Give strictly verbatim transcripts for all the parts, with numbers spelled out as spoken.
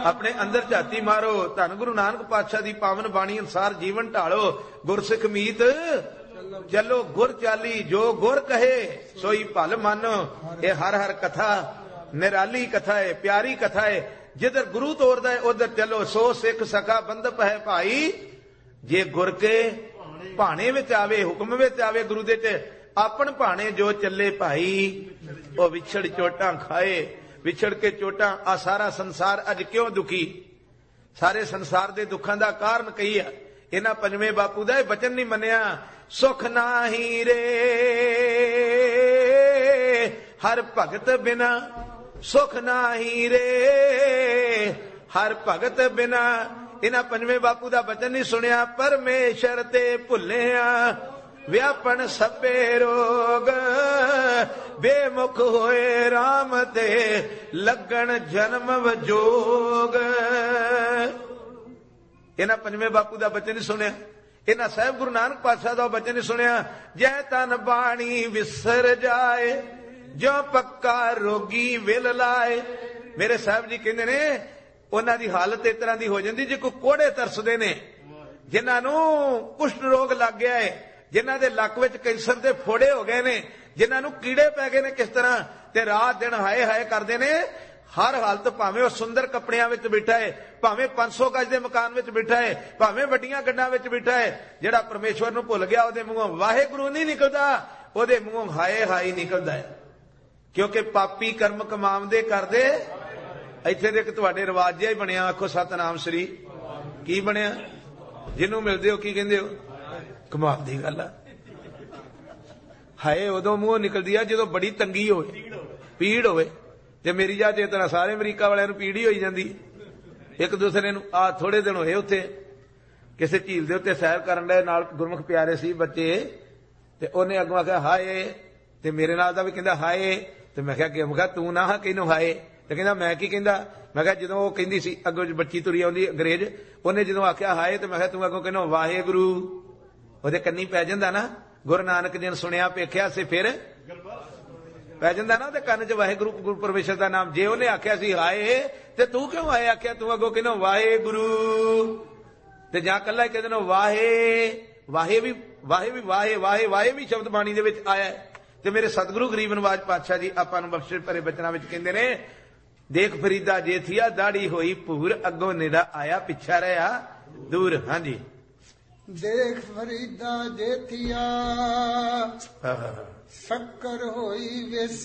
अपने अंदर झाती मारो। धन गुरु नानक पातशाह दी पावन बाणी अनुसार जीवन ढालो। गुरसिख मीत चलो गुर चाली, जो गुर कहे सोई भल मानो। ये हर हर कथा निराली कथा है, प्यारी कथा है। जिधर गुरु तोरदा है उधर चलो। सो सिख सखा बंधप है भाई, जे गुर के भाणे विच आवे, हुक्म विच आवे गुरु दे ते आपन भाणे जो चले भाई। वो विछड़ चोटां खाए, विछड़ के चोटां। आ सारा संसार अज क्यों दुखी? सारे संसार दे दुखां दा कारण कही है इन्हां पंजवें बापू दा वचन नहीं मन्निया। सुख नाही रे हर भगत बिना, सुख नाही रे हर भगत बिना। इन्हां पंजवें बापू दा वचन नहीं सुनिया। परमेश्वर ते भुल्लिया व्यापन सभे रोग, बेमुख होए राम ते लगन जन्म वजोग। इन्हां पंजवें बापू दा वचन नहीं सुनिया। इन्हां साहिब गुरु नानक पातशाह दा वचन नहीं सुनिया। जै तन बाणी विसर जाए, जो पक्का रोगी विल लाए। मेरे साहब जी कहंदे ने उन्हां दी हालत इस तरह दी हो जांदी जे कोई कोड़े तरसदे ने, जिन्हां नूं कुष्ठ रोग लग गया है, जिन्हां दे लक विच कैंसर दे फोड़े हो गए ने, जिन्हां नूं कीड़े पै गए ने किस तरह, ते रात दिन हाय हाय करदे ने। हर हालत भावें वह सुंदर कपड़ियां विच बैठा है, भावें पांच सौ गज के मकान विच बैठा है, भावें वड्डियां गड्डां विच बैठा है, जिहड़ा परमेश्वर नूं भुल गया उहदे मूंहों वाहिगुरू नहीं निकलदा, उहदे मूंहों हाय हाय निकलदा है। क्योंकि पापी कर्म कमावदे करदे। इत्थे देख तुहाडे रिवाज जिहा ही बनिया। आखो सतनाम श्री। की बनिया? जिन्हों मिलदे हो की कहिंदे हो? कमाल दी गल आ। हाय उदों मूंहों निकलदी आ जदों बड़ी तंगी होवे, पीड़ होवे। जे मेरी जा चेतना सारे अमरीका वालियां नूं पीड़ ही होई जांदी। एक दूसरे नूं आ थोड़े दिन होए उत्थे किसी झील दे उत्ते सैर करन दे नाल गुरमुख प्यारे सी बच्चे, ते ओने अगों आखिया हाय, ते मेरे नाल दा भी कहंदा हाय। ते मैं कहा मैं कहा तू ना किहनूं हाय? ते कहंदा मैं की कहंदा? मैं कहा जदों ओह कहंदी सी अगों बच्ची तुरी आउंदी अंग्रेज, ओने जदों आखिया हाय ते मैं कहा तू अगों कहना वाहेगुरू, ओहदे कन्नी पै जांदा ना। गुरु नानक जी ने सुनिया पेखिया से फिर पै जांदा ना ओहदे कंन च वाहेगुरू गुरु परमेश्वर दा नाम। जे ओहने आखिया सी हाय ते तू क्यों हाय आखिया? तू अगों कहना वाहेगुरू, ते जां कल्ला ही कह देना वाहे। वाहे भी वाहे भी वाहे वाहे वाहे भी शब्द बाणी दे विच आया है। ते मेरे सतगुरु गरीब नवाज पातशाह जी आपां नूं बख्शिश भरे बचनां विच कहंदे ने, देख फरीदा जे थिया दाढ़ी होई भूर, अगों नेड़ा आया पिछा रहा दूर। हाँ जी। देख फरीदा जे थिया शक्कर होई विस।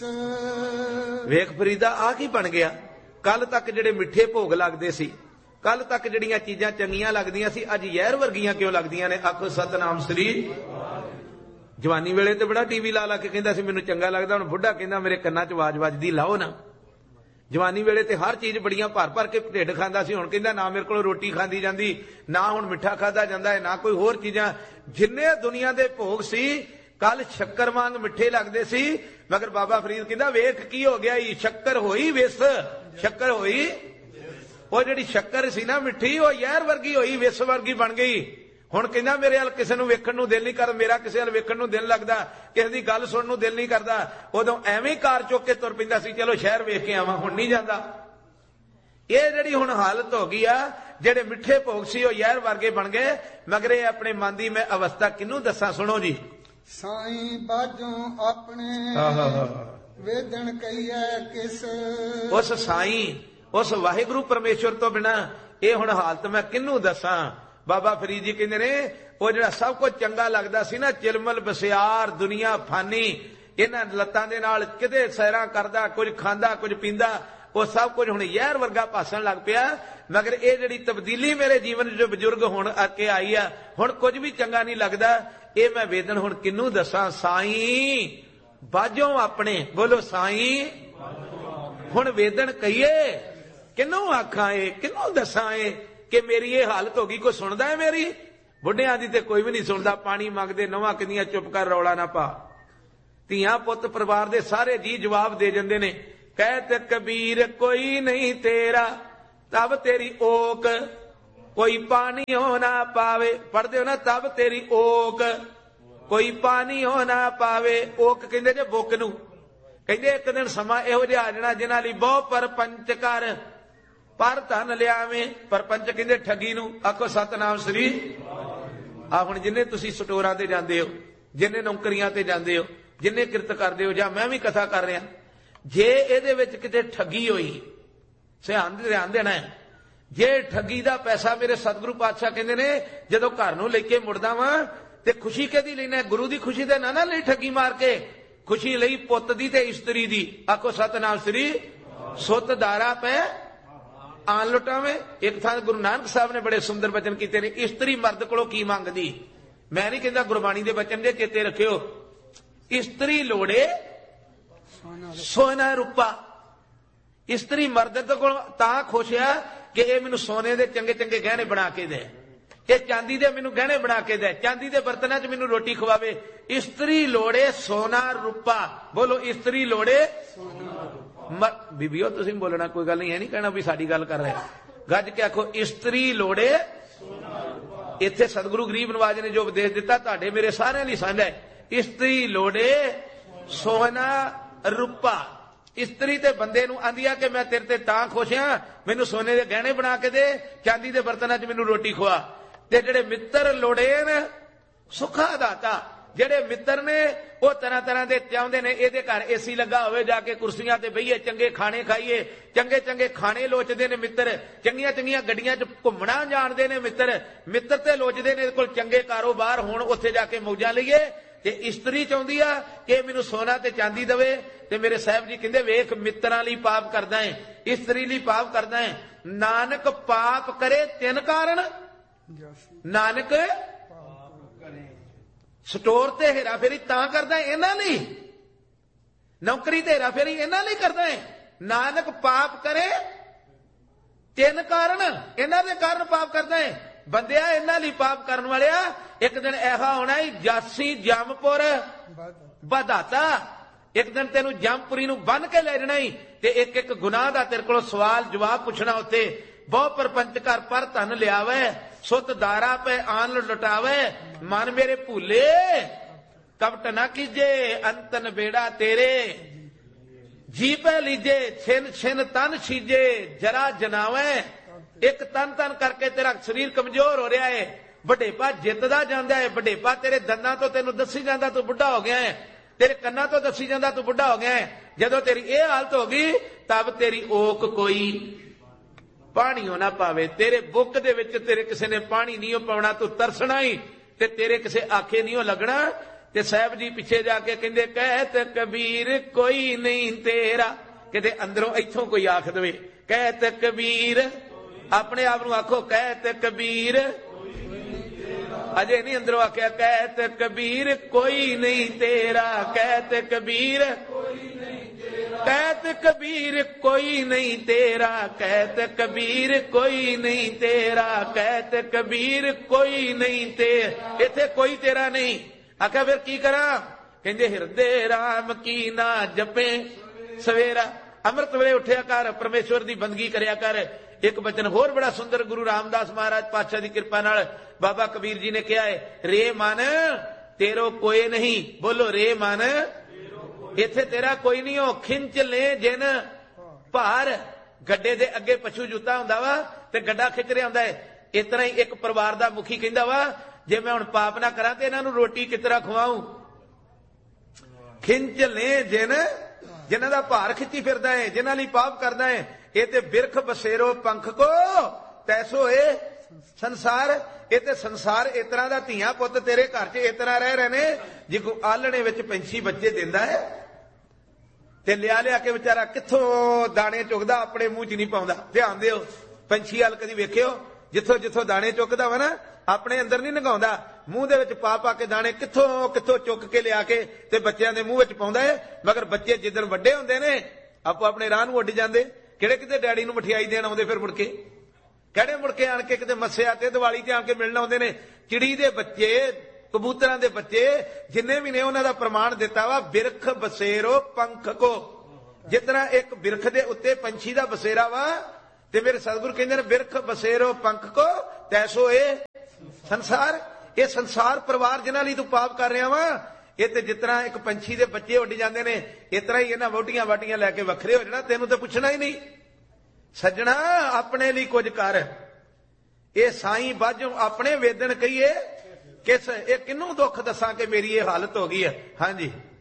वेख फरीदा आ की बन गया? कल तक जेड़े मिठे भोग लगदे सी, कल तक जड़ियां चीजां चंगियां लगदियां सी, अज जहर वर्गियां क्यों लगदियां ने? आखो सतनाम श्री। जवानी वेले ते बड़ा टीवी ला ला के कहंदा सी मैनूं चंगा लगदा, हुण बुढ़ा कहंदा मेरे कन्नां च आवाज वजदी लाओ ना। जवानी वेले ते हर चीज बड़ियां भर भर के ढिड खांदा सी, हुण कहंदा ना मेरे कोलों रोटी खांदी जांदी, ना हुण मिठा खादा जांदा है, ना कोई होर चीजां। जिन्ने दुनिया दे भोग सी कल शक्कर वांग मिठे लगदे सी, मगर बाबा फरीद कहंदा वेख की हो गया, शक्कर होई विस। शक्कर होई, ਉਹ ਜਿਹੜੀ शक्कर सी ना मिठी, ਉਹ ਜ਼ਹਿਰ वर्गी होई, विस वर्गी बन गई। ਹੁਣ ਕਹਿੰਦਾ ਮੇਰੇ ਵੱਲ ਕਿਸੇ ਨੂੰ ਵੇਖਣ ਨੂੰ ਦਿਲ ਨਹੀਂ ਕਰਦਾ, ਮੇਰਾ ਕਿਸੇ ਵੱਲ ਵੇਖਣ ਨੂੰ ਦਿਲ ਲੱਗਦਾ, ਕਿਸੇ ਦੀ ਗੱਲ ਸੁਣਨ ਨੂੰ ਦਿਲ ਨਹੀਂ ਕਰਦਾ। ਉਦੋਂ ਐਵੇਂ ਹੀ ਕਾਰ ਚੁੱਕ ਕੇ ਤੁਰ ਪੈਂਦਾ ਸੀ, ਚਲੋ ਸ਼ਹਿਰ ਵੇਖ ਕੇ ਆਵਾਂ, ਹੁਣ ਨਹੀਂ ਜਾਂਦਾ। ਇਹ ਜਿਹੜੀ ਹੁਣ ਹਾਲਤ ਹੋ ਗਈ ਆ, ਜਿਹੜੇ ਮਿੱਠੇ ਭੋਗ ਸੀ ਉਹ ਜ਼ਹਿਰ ਵਰਗੇ ਬਣ ਗਏ। ਮਗਰ ਇਹ ਆਪਣੇ ਮਨ ਦੀ ਮੈਂ ਅਵਸਥਾ ਕਿਹਨੂੰ ਦੱਸਾਂ? ਸੁਣੋ ਜੀ। ਸਾਈਂ ਬਾਝੋਂ ਆਪਣੇ ਵੇਦਣ ਕਹੀਐ ਕਿਸ। ਉਸ ਸਾਈਂ, ਉਸ ਵਾਹਿਗੁਰੂ ਪਰਮੇਸ਼ਵਰ ਤੋਂ ਬਿਨਾ ਇਹ ਹੁਣ ਹਾਲਤ ਮੈਂ ਕਿਹਨੂੰ ਦੱਸਾਂ? ਬਾਬਾ ਫਰੀਦ ਜੀ ਕਹਿੰਦੇ ਨੇ ਉਹ ਜਿਹੜਾ ਸਭ ਕੁਝ ਚੰਗਾ ਲੱਗਦਾ ਸੀ ਨਾ, ਚਿਲਮਲ ਬਸਿਆਰ ਦੁਨੀਆ ਫਾਨੀ, ਇਹਨਾਂ ਲੱਤਾਂ ਦੇ ਨਾਲ ਕਿਤੇ ਸੈਰਾਂ ਕਰਦਾ, ਕੁਝ ਖਾਂਦਾ ਕੁਝ ਪੀਂਦਾ, ਉਹ ਸਭ ਕੁਝ ਹੁਣ ਜ਼ਹਿਰ ਵਰਗਾ ਭਾਸਣ ਲੱਗ ਪਿਆ। ਮਗਰ ਇਹ ਜਿਹੜੀ ਤਬਦੀਲੀ ਮੇਰੇ ਜੀਵਨ ਜੋ ਬਜ਼ੁਰਗ ਹੁਣ ਆ ਕੇ ਆਈ ਆ, ਹੁਣ ਕੁਝ ਵੀ ਚੰਗਾ ਨਹੀਂ ਲੱਗਦਾ। ਇਹ ਮੈਂ ਵੇਦਨ ਹੁਣ ਕਿਹਨੂੰ ਦੱਸਾਂ? ਸਾਈਂ ਬਾਝੋਂ ਆਪਣੇ, ਬੋਲੋ ਸਾਈਂ। ਹੁਣ ਵੇਦਨ ਕਹੀਏ ਕਿਹਨੂੰ ਆਖਾਂ? ਇਹ ਕਿਹਨੂੰ ਦੱਸਾਂ ਇਹ ਕਿ ਮੇਰੀ ਇਹ ਹਾਲਤ ਹੋ ਗਈ? ਕੋਈ ਸੁਣਦਾ ਹੈ ਮੇਰੀ? ਬੁੱਢਿਆਂ ਦੀ ਤੇ ਕੋਈ ਵੀ ਨਹੀਂ ਸੁਣਦਾ। ਪਾਣੀ ਮੰਗਦੇ ਨਵਾਂ ਕਹਿੰਦੀਆਂ ਚੁੱਪ ਕਰ, ਰੌਲਾ ਨਾ ਪਾ। ਧੀਆਂ ਪੁੱਤ ਪਰਿਵਾਰ ਦੇ ਸਾਰੇ ਜੀ ਜਵਾਬ ਦੇ ਜਾਂਦੇ ਨੇ, ਕਹਿਤ ਕਬੀਰ ਕੋਈ ਨਹੀਂ ਤੇਰਾ ਤਬ ਤੇਰੀ ਓਕ, ਕੋਈ ਪਾਣੀ ਹੋ ਨਾ ਪਾਵੇ। ਪੜਦੇ ਹੋ ਨਾ, ਤਬ ਤੇਰੀ ਓਕ ਕੋਈ ਪਾਣੀ ਹੋ ਨਾ ਪਾਵੇ। ਓਕ ਕਹਿੰਦੇ ਜੇ ਬੁੱਕ ਨੂੰ, ਕਹਿੰਦੇ ਇੱਕ ਦਿਨ ਸਮਾਂ ਇਹੋ ਜਿਹਾ ਆ ਜਾਣਾ ਜਿਨ੍ਹਾਂ ਲਈ ਬਹੁ ਪਰਪੰਚ ਕਰ, ਪਰ ਧਨ ਲਿਆਵੇਂ। ਪਰਪੰਚ ਕਹਿੰਦੇ ਠੱਗੀ ਨੂੰ। ਆਖੋ ਸਤਨਾਮ ਸ੍ਰੀ। ਆ ਹੁਣ ਜਿੰਨੇ ਤੁਸੀਂ ਸਟੋਰਾਂ ਤੇ ਜਾਂਦੇ ਹੋ, ਜਿੰਨੇ ਨੌਕਰੀਆਂ ਤੇ ਜਾਂਦੇ ਹੋ, ਜਿੰਨੇ ਕਿਰਤ ਕਰਦੇ ਹੋ, ਜਾਂ ਮੈਂ ਵੀ ਕਥਾ ਕਰ ਰਿਹਾ, ਜੇ ਇਹਦੇ ਵਿੱਚ ਕਿਤੇ ਠੱਗੀ ਹੋਈ, ਧਿਆਨ ਧਿਆਨ ਦੇਣਾ ਹੈ। ਜੇ ਠੱਗੀ ਦਾ ਪੈਸਾ, ਮੇਰੇ ਸਤਿਗੁਰੂ ਪਾਤਸ਼ਾਹ ਕਹਿੰਦੇ ਨੇ, ਜਦੋਂ ਘਰ ਨੂੰ ਲੈ ਕੇ ਮੁੜਦਾ ਵਾਂ ਤੇ ਖੁਸ਼ੀ ਕਿਹਦੀ ਲੈਣਾ? ਗੁਰੂ ਦੀ ਖੁਸ਼ੀ ਤੇ ਨਾ ਨਾ ਲਈ ਠੱਗੀ ਮਾਰ ਕੇ। ਖੁਸ਼ੀ ਲਈ ਪੁੱਤ ਦੀ ਤੇ ਇਸਤਰੀ ਦੀ। ਆਖੋ ਸਤਨਾਮ ਸ੍ਰੀ। ਸੁੱਤ ਦਾਰਾ ਪੈ ਆਨ ਲੁਟਾਵੇਂ। ਇੱਕ ਥਾਂ ਗੁਰੂ ਨਾਨਕ ਸਾਹਿਬ ਨੇ ਬੜੇ ਸੁੰਦਰ ਬਚਨ ਕੀਤੇ ਨੇ, ਇਸਤਰੀ ਮਰਦ ਕੋਲੋਂ ਕੀ ਮੰਗਦੀ। ਮੈਂ ਨਹੀਂ ਕਹਿੰਦਾ, ਗੁਰਬਾਣੀ ਦੇ ਬਚਨ ਜੇ ਚੇਤੇ ਰੱਖਿਓ। ਇਸਤਰੀ ਲੋੜੇ ਸੋਨਾ ਰੂਪਾ। ਇਸਤਰੀ ਮਰਦ ਕੋਲ ਤਾਂ ਖੁਸ਼ ਆ ਕਿ ਇਹ ਮੈਨੂੰ ਸੋਨੇ ਦੇ ਚੰਗੇ ਚੰਗੇ ਗਹਿਣੇ ਬਣਾ ਕੇ ਦੇ, ਇਹ ਚਾਂਦੀ ਦੇ ਮੈਨੂੰ ਗਹਿਣੇ ਬਣਾ ਕੇ ਦੇ, ਚਾਂਦੀ ਦੇ ਬਰਤਨਾਂ 'ਚ ਮੈਨੂੰ ਰੋਟੀ ਖਵਾਵੇ। ਇਸਤਰੀ ਲੋੜੇ ਸੋਨਾ ਰੂਪਾ। ਬੋਲੋ, ਇਸਤਰੀ ਲੋੜੇ ਸੋਨਾ ਰੂਪਾ। ਬੀਬੀਓ ਤੁਸੀਂ ਬੋਲਣਾ, ਕੋਈ ਗੱਲ ਨਹੀਂ, ਇਹ ਨਹੀਂ ਕਹਿਣਾ ਵੀ ਸਾਡੀ ਗੱਲ ਕਰ ਰਹੇ। ਗੱਜ ਕੇ ਆਖੋ, ਇਸਤਰੀ ਲੋੜੇ ਸੋਨਾ ਰੂਪਾ। ਇੱਥੇ ਸਤਿਗੁਰੂ ਗਰੀਬ ਨਵਾਜ ਨੇ ਜੋ ਉਪਦੇਸ਼ ਦਿੱਤਾ, ਤੁਹਾਡੇ ਮੇਰੇ ਸਾਰਿਆਂ ਲਈ ਸਾਂਝਾ ਹੈ। ਇਸਤਰੀ ਲੋੜੇ ਸੋਨਾ ਰੂਪਾ। ਇਸਤਰੀ ਤੇ ਬੰਦੇ ਨੂੰ ਆਂਦੀ ਆ ਕਿ ਮੈਂ ਤੇਰੇ ਤੇ ਤਾਂ ਖੁਸ਼ ਹਾਂ, ਮੈਨੂੰ ਸੋਨੇ ਦੇ ਗਹਿਣੇ ਬਣਾ ਕੇ ਦੇ, ਚਾਂਦੀ ਦੇ ਬਰਤਨਾਂ 'ਚ ਮੈਨੂੰ ਰੋਟੀ ਖਵਾ। ਤੇ ਜਿਹੜੇ ਮਿੱਤਰ ਲੋੜੇ ਨੇ ਸੁਖਾ ਦਾਤਾ। ਜਿਹੜੇ ਮਿੱਤਰ ਨੇ ਉਹ ਤਰ੍ਹਾਂ ਤਰ੍ਹਾਂ ਦੇ ਚਾਹੁੰਦੇ ਨੇ ਇਹਦੇ ਘਰ ਏਸੀ ਲੱਗਾ ਹੋਵੇ, ਜਾ ਕੇ ਕੁਰਸੀਆਂ ਤੇ ਬਈਏ, ਚੰਗੇ ਖਾਣੇ ਖਾਈਏ, ਚੰਗੇ ਚੰਗੇ ਖਾਣੇ ਲੋਚਦੇ ਨੇ ਮਿੱਤਰ। ਚੰਗੀਆਂ ਚੰਗੀਆਂ ਗੱਡੀਆਂ 'ਚ ਘੁੰਮਣਾ ਜਾਣਦੇ ਨੇ ਮਿੱਤਰ। ਮਿੱਤਰ ਤੇ ਲੋਚਦੇ ਨੇ ਇਹਦੇ ਕੋਲ ਚੰਗੇ ਕਾਰੋਬਾਰ ਹੋਣ, ਉੱਥੇ ਜਾ ਕੇ ਮੌਜਾਂ ਲਈਏ। ਤੇ ਇਸਤਰੀ ਚਾਹੁੰਦੀ ਆ ਕਿ ਮੈਨੂੰ ਸੋਨਾ ਤੇ ਚਾਂਦੀ ਦੇਵੇ। ਤੇ ਮੇਰੇ ਸਾਹਿਬ ਜੀ ਕਹਿੰਦੇ, ਵੇਖ ਮਿੱਤਰਾਂ ਲਈ ਪਾਪ ਕਰਦਾ ਹੈ, ਇਸਤਰੀ ਲਈ ਪਾਪ ਕਰਦਾ ਹੈ। ਨਾਨਕ ਪਾਪ ਕਰੇ ਤਿੰਨ ਕਾਰਨ। ਨਾਨਕ ਸਟੋਰ ਤੇ ਹੇਰਾ ਫੇਰੀ ਤਾਂ ਕਰਦਾ ਇਹਨਾਂ ਲਈ, ਨੌਕਰੀ ਤੇ ਹੇਰਾ ਫੇਰੀ ਇਹਨਾਂ ਲਈ ਕਰਦਾ ਹੈ। ਨਾਨਕ ਪਾਪ ਕਰੇ ਤਿੰਨ ਕਾਰਨ, ਇਹਨਾਂ ਦੇ ਕਾਰਨ ਪਾਪ ਕਰਦਾ ਹੈ। ਬੰਦਿਆ, ਇਹਨਾਂ ਲਈ ਪਾਪ ਕਰਨ ਵਾਲਿਆ, ਇੱਕ ਦਿਨ ਐਹਾ ਹੋਣਾ ਹੀ, ਜਾਸੀ ਜੰਮਪੁਰ ਵਧਾਤਾ। ਇੱਕ ਦਿਨ ਤੈਨੂੰ ਜੰਮਪੁਰੀ ਨੂੰ ਬੰਨ ਕੇ ਲੈ ਜਾਣਾ ਹੀ, ਤੇ ਇੱਕ ਇੱਕ ਗੁਨਾਹ ਦਾ ਤੇਰੇ ਕੋਲੋਂ ਸਵਾਲ ਜਵਾਬ ਪੁੱਛਣਾ ਉੱਥੇ। ਬਹੁ ਪਰਪੰਚ ਕਰ ਪਰ ਧਨ ਲਿਆਵੇ, ਸੁੱਤ ਦਾਰਾ ਪੈ ਆਨ ਲੁਟਾਵੇ। ਮਨ ਮੇਰੇ ਭੂਲੇ ਕਪਟ ਨਾ ਕੀਜੇ, ਅੰਤਨ ਬੇੜਾ ਤੇਰੇ। ਜੀ ਪੈ ਲੀਜੇ ਛਿਨ ਛਿਨ ਤਨ ਛੀਜੇ, ਜਰਾ ਜਨਾਵੇ। ਇੱਕ ਤਨ ਤਨ ਕਰਕੇ ਤੇਰਾ ਸਰੀਰ ਕਮਜ਼ੋਰ ਹੋ ਰਿਹਾ ਹੈ। ਵਡੇਪਾ ਜਿੱਤਦਾ ਜਾਂਦਾ ਹੈ। ਵਡੇਪਾ ਤੇਰੇ ਦੰਦਾਂ ਤੋਂ ਤੈਨੂੰ ਦੱਸੀ ਜਾਂਦਾ ਤੂੰ ਬੁੱਢਾ ਹੋ ਗਿਆ ਹੈ, ਤੇਰੇ ਕੰਨਾਂ ਤੋਂ ਦੱਸੀ ਜਾਂਦਾ ਤੂੰ ਬੁੱਢਾ ਹੋ ਗਿਆ ਹੈ। ਜਦੋਂ ਤੇਰੀ ਇਹ ਹਾਲਤ ਹੋ ਗਈ, ਤਬ ਤੇਰੀ ਓਕ ਕੋਈ ਪਾਣੀ ਹੋ ਨਾ ਪਾਵੇ। ਤੇਰੇ ਬੁੱਕ ਦੇ ਵਿੱਚ ਤੇਰੇ ਕਿਸੇ ਨੇ ਪਾਣੀ ਨਹੀਂ ਪਾਉਣਾ, ਤੂੰ ਤਰਸਣਾ ਹੀ, ਤੇ ਤੇਰੇ ਕਿਸੇ ਆਖੇ ਨਹੀਂ ਲੱਗਣਾ। ਤੇ ਸਾਹਿਬ ਜੀ ਪਿੱਛੇ ਜਾ ਕੇ ਕਹਿੰਦੇ, ਕਹਿਤ ਕਬੀਰ ਕੋਈ ਨਹੀਂ ਤੇਰਾ। ਕਿਤੇ ਅੰਦਰੋਂ ਇੱਥੋਂ ਕੋਈ ਆਖ ਦੇਵੇ, ਕਹਿਤ ਕਬੀਰ। ਆਪਣੇ ਆਪ ਨੂੰ ਆਖੋ, ਕਹਿਤ ਕਬੀਰ। ਅਜੇ ਨਹੀਂ ਅੰਦਰੋਂ ਆਖਿਆ, ਕਹਿਤ ਕਬੀਰ ਕੋਈ ਨਹੀਂ ਤੇਰਾ। ਕਹਿਤ ਕਬੀਰ ਕਹਿਤ ਕਬੀਰ ਕੋਈ ਨਹੀਂ ਤੇਰਾ। ਕਹਿਤ ਕਬੀਰ ਕੋਈ ਨਹੀਂ ਤੇਰਾ। ਕਹਿਤ ਕਬੀਰ ਕੋਈ ਨਹੀਂ ਤੇ। ਇੱਥੇ ਕੋਈ ਤੇਰਾ ਨਹੀਂ। ਆਖਿਆ ਫਿਰ ਕੀ ਕਰਾਂ? ਕਹਿੰਦੇ, ਹਿਰਦੇ ਰਾਮ ਕੀ ਨਾ ਜਪੇ ਸਵੇਰਾ। ਅੰਮ੍ਰਿਤ ਵੇਲੇ ਉੱਠਿਆ ਕਰ, ਪਰਮੇਸ਼ਵਰ ਦੀ ਬੰਦਗੀ ਕਰਿਆ ਕਰ। ਇੱਕ ਬਚਨ ਹੋਰ ਬੜਾ ਸੁੰਦਰ ਗੁਰੂ ਰਾਮਦਾਸ ਮਹਾਰਾਜ ਪਾਤਸ਼ਾਹ ਦੀ ਕਿਰਪਾ ਨਾਲ ਬਾਬਾ ਕਬੀਰ ਜੀ ਨੇ ਕਿਹਾ ਹੈ, ਰੇ ਮਨ ਤੇਰੋ ਕੋਏ ਨਹੀਂ। ਬੋਲੋ, ਰੇ ਮਨ ਇੱਥੇ ਤੇਰਾ ਕੋਈ ਨਹੀਂ ਹੋ। ਖਿੰਚ ਲੈ ਜਿਨ ਭਾਰ। ਗੱਡੇ ਦੇ ਅੱਗੇ ਪਸ਼ੂ ਜੁੱਤਾ ਹੁੰਦਾ ਵਾ ਤੇ ਗੱਡਾ ਖਿੱਚ ਰਿਹਾ ਹੁੰਦਾ ਹੈ। ਇਸ ਤਰ੍ਹਾਂ ਹੀ ਇੱਕ ਪਰਿਵਾਰ ਦਾ ਮੁਖੀ ਕਹਿੰਦਾ ਵਾ, ਜੇ ਮੈਂ ਹੁਣ ਪਾਪ ਨਾ ਕਰਾਂ ਤੇ ਇਹਨਾਂ ਨੂੰ ਰੋਟੀ ਕਿਸ ਤਰ੍ਹਾਂ ਖਵਾਉਂ। ਖਿੰਚ ਲੈ ਜਿਨ, ਜਿਨ੍ਹਾਂ ਦਾ ਭਾਰ ਖਿੱਚੀ ਫਿਰਦਾ ਹੈ, ਜਿਨ੍ਹਾਂ ਲਈ ਪਾਪ ਕਰਦਾ ਹੈ। ਇਹ ਤੇ ਬਿਰਖ ਬਸੇਰੋ ਪੰਖ ਕੋ ਤੈਸੋ ਇਹ ਸੰਸਾਰ। ਇਹ ਤੇ ਸੰਸਾਰ ਇਸ ਤਰ੍ਹਾਂ ਦਾ, ਧੀਆਂ ਪੁੱਤ ਤੇਰੇ ਘਰ 'ਚ ਇਸ ਤਰ੍ਹਾਂ ਰਹਿ ਰਹੇ ਨੇ ਜਿਵੇਂ ਆਲਣੇ ਵਿੱਚ ਪੰਛੀ ਬੱਚੇ ਦਿੰਦਾ ਹੈ, ਤੇ ਲਿਆ ਲਿਆ ਕੇ ਵਿਚਾਰਾ ਕਿੱਥੋਂ ਦਾਣੇ ਚੁਗਦਾ, ਆਪਣੇ ਮੂੰਹ 'ਚ ਨਹੀਂ ਪਾਉਂਦਾ। ਧਿਆਨ ਦਿਓ, ਪੰਛੀ ਵੱਲ ਕਦੀ ਵੇਖਿਓ, ਜਿੱਥੋਂ ਜਿੱਥੋਂ ਦਾਣੇ ਚੁੱਕਦਾ ਵਾ ਨਾ, ਆਪਣੇ ਅੰਦਰ ਨਹੀਂ ਲੰਘਾਉਂਦਾ, ਮੂੰਹ ਦੇ ਵਿੱਚ ਪਾ ਪਾ ਕੇ ਦਾਣੇ ਕਿੱਥੋਂ ਕਿੱਥੋਂ ਚੁੱਕ ਕੇ ਲਿਆ ਕੇ ਤੇ ਬੱਚਿਆਂ ਦੇ ਮੂੰਹ ਵਿੱਚ ਪਾਉਂਦਾ ਹੈ। ਮਗਰ ਬੱਚੇ ਜਿੱਦਣ ਵੱਡੇ ਹੁੰਦੇ ਨੇ, ਆਪੋ ਆਪਣੇ ਰਾਹ ਨੂੰ ਉੱਡ ਜਾਂਦੇ। ਕਿਹੜੇ ਕਿਤੇ ਡੈਡੀ ਨੂੰ ਮਠਿਆਈ ਦੇਣ ਆਉਂਦੇ, ਫਿਰ ਮੁੜ ਕੇ ਕਿਹੜੇ ਮੁੜ ਕੇ ਆਣ ਕੇ ਕਿਤੇ ਮੱਸਿਆ ਤੇ ਦੀਵਾਲੀ ਤੇ ਆਣ ਕੇ ਮਿਲਣ ਆਉਂਦੇ ਨੇ। ਚਿੜੀ ਦੇ ਬੱਚੇ, ਕਬੂਤਰਾਂ ਦੇ ਬੱਚੇ ਜਿੰਨੇ ਵੀ ਨੇ, ਉਹਨਾਂ ਦਾ ਪ੍ਰਮਾਣ ਦਿੱਤਾ ਵਾ, ਬਿਰਖ ਬਸੇਰੋ ਪੰਖ ਕੋ। ਜਿਸ ਤਰ੍ਹਾਂ ਇੱਕ ਬਿਰਖ ਦੇ ਉੱਤੇ ਪੰਛੀ ਦਾ ਬਸੇਰਾ ਵਾ, ਤੇ ਮੇਰੇ ਸਤਿਗੁਰ ਕਹਿੰਦੇ ਨੇ, ਬਿਰਖ ਬਸੇਰੋ ਪੰਖ ਕੋ ਤੈਸੋ ਇਹ ਸੰਸਾਰ। ਇਹ ਸੰਸਾਰ ਪਰਿਵਾਰ ਜਿਨ੍ਹਾਂ ਲਈ ਤੂੰ ਪਾਪ ਕਰ ਰਿਹਾ ਵਾ, ਇਹ ਤੇ ਜਿਸ ਤਰ੍ਹਾਂ ਇੱਕ ਪੰਛੀ ਦੇ ਬੱਚੇ ਉੱਡ ਜਾਂਦੇ ਨੇ, ਇਸ ਤਰ੍ਹਾਂ ਹੀ ਇਹਨਾਂ ਵੋਟੀਆਂ ਵਾਟੀਆਂ ਲੈ ਕੇ ਵੱਖਰੇ ਹੋ ਜਾਣਾ, ਤੈਨੂੰ ਤਾਂ ਪੁੱਛਣਾ ਹੀ ਨਹੀਂ। ਸੱਜਣਾ ਆਪਣੇ ਲਈ ਕੁਝ ਕਰ। ਇਹ ਸਾਈਂ ਬਾਝੋਂ ਆਪਣੇ ਵੇਦਨ ਕਹੀਏ ਕਿਸ, ਇਹ ਕਿਹਨੂੰ ਦੁੱਖ ਦੱਸਾਂ ਕਿ ਮੇਰੀ ਇਹ ਹਾਲਤ ਹੋ ਗਈ ਹੈ। ਹਾਂਜੀ